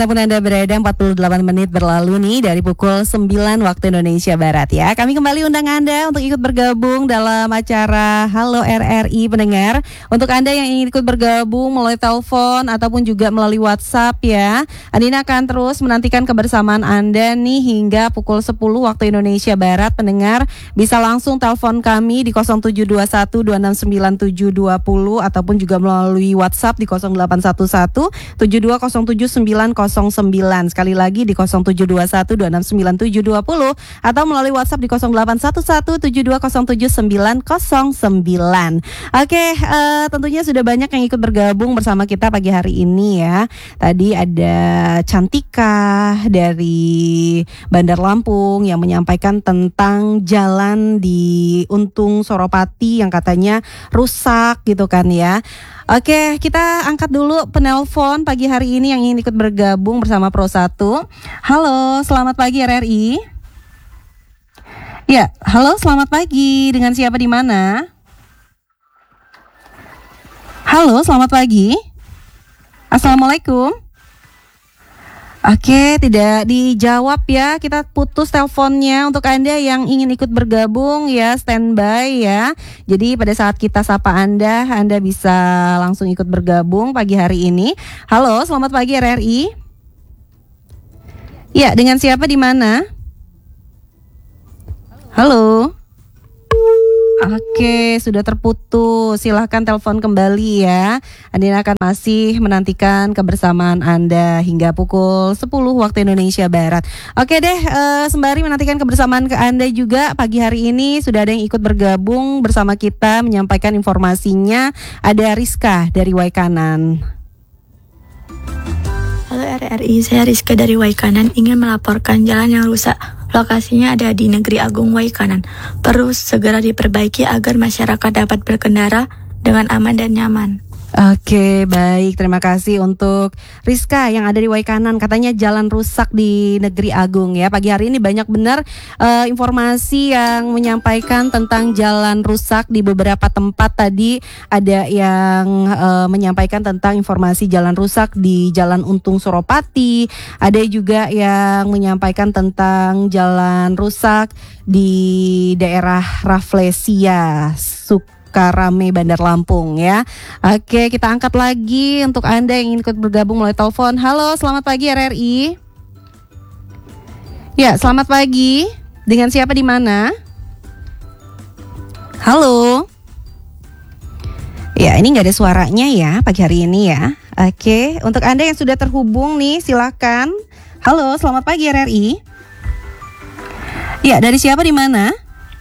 Walaupun Anda berada 48 menit berlalu nih dari pukul 9 waktu Indonesia Barat ya. Kami kembali undang Anda untuk ikut bergabung dalam acara Halo RRI pendengar. Untuk Anda yang ingin ikut bergabung melalui telepon ataupun juga melalui WhatsApp ya, Andina akan terus menantikan kebersamaan Anda nih hingga pukul 10 waktu Indonesia Barat. Pendengar bisa langsung telepon kami di 0721269720 ataupun juga melalui WhatsApp di 0811 72079009. Sekali lagi di 0721269720 atau melalui WhatsApp di 081172079009. Oke, tentunya sudah banyak yang ikut bergabung bersama kita pagi hari ini ya. Tadi ada Cantika dari Bandar Lampung yang menyampaikan tentang jalan di Untung Suropati yang katanya rusak gitu kan ya. Oke, kita angkat dulu penelpon pagi hari ini yang ingin ikut bergabung bersama Pro 1. Halo, selamat pagi RRI. Ya, halo, selamat pagi. Dengan siapa di mana? Halo, selamat pagi. Assalamualaikum. Oke, tidak dijawab ya. Kita putus teleponnya. Untuk Anda yang ingin ikut bergabung ya, standby ya. Jadi pada saat kita sapa Anda bisa langsung ikut bergabung pagi hari ini. Halo, selamat pagi RRI. Ya, dengan siapa di mana? Halo. Oke, sudah terputus. Silahkan telepon kembali ya. Andina akan masih menantikan kebersamaan Anda hingga pukul 10 waktu Indonesia Barat. Oke deh, sembari menantikan kebersamaan ke Anda juga pagi hari ini sudah ada yang ikut bergabung bersama kita menyampaikan informasinya. Ada Rizka dari Waikanan. Halo RRI, saya Rizka dari Waikanan ingin melaporkan jalan yang rusak. Lokasinya ada di Negeri Agung Waikanan. Perlu segera diperbaiki agar masyarakat dapat berkendara dengan aman dan nyaman. Oke, baik. Terima kasih untuk Rizka yang ada di Waikanan. Katanya jalan rusak di Negeri Agung ya. Pagi hari ini banyak benar informasi yang menyampaikan tentang jalan rusak di beberapa tempat. Tadi ada yang menyampaikan tentang informasi jalan rusak di Jalan Untung Suropati. Ada juga yang menyampaikan tentang jalan rusak di daerah Rafflesia, Karame, Bandar Lampung ya. Oke, kita angkat lagi untuk Anda yang ingin ikut bergabung melalui telepon. Halo, selamat pagi RRI. Ya, selamat pagi. Dengan siapa di mana? Halo. Ya, ini nggak ada suaranya ya pagi hari ini ya. Oke, untuk Anda yang sudah terhubung nih, silakan. Halo, selamat pagi RRI. Ya, dari siapa di mana?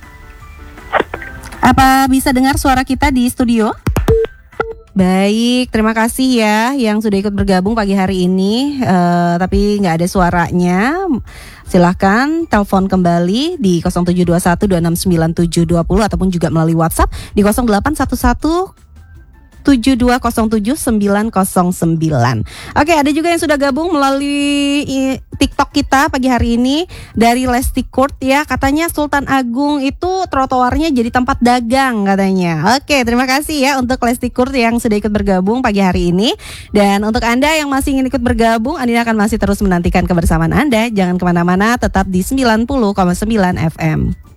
Apa bisa dengar suara kita di studio? Baik, terima kasih ya yang sudah ikut bergabung pagi hari ini, tapi nggak ada suaranya. Silahkan telepon kembali di 0721269720 ataupun juga melalui WhatsApp di 0811 72079009. Oke, ada juga yang sudah gabung melalui TikTok kita pagi hari ini dari Lesti Court ya. Katanya Sultan Agung itu trotoarnya jadi tempat dagang katanya. Oke, terima kasih ya untuk Lesti Court yang sudah ikut bergabung pagi hari ini. Dan untuk Anda yang masih ingin ikut bergabung, Andina akan masih terus menantikan kebersamaan Anda. Jangan kemana-mana, tetap di 90,9 FM.